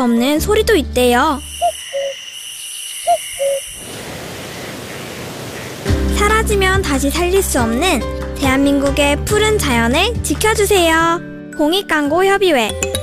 없는 소리도 있대요. 사라지면 다시 살릴 수 없는 대한민국의 푸른 자연을 지켜주세요. 공익광고협의회